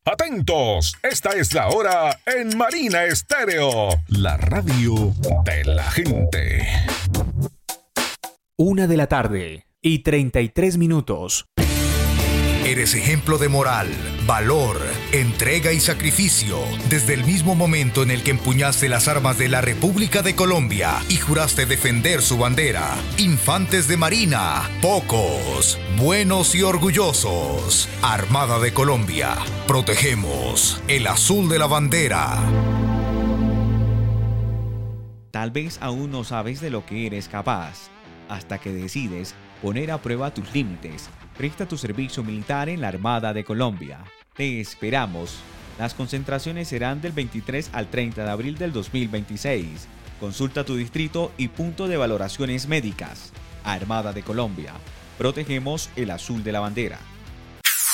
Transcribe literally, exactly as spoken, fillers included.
Atentos, esta es la hora en Marina Estéreo, la radio de la gente. Una de la tarde y treinta y tres minutos. Eres ejemplo de moral, valor, entrega y sacrificio desde el mismo momento en el que empuñaste las armas de la República de Colombia y juraste defender su bandera. Infantes de Marina, pocos, buenos y orgullosos. Armada de Colombia, protegemos el azul de la bandera. Tal vez aún no sabes de lo que eres capaz, hasta que decides poner a prueba tus límites. Presta tu servicio militar en la Armada de Colombia. Te esperamos. Las concentraciones serán del veintitrés al treinta de abril del dos mil veintiséis. Consulta tu distrito y punto de valoraciones médicas. Armada de Colombia. Protegemos el azul de la bandera.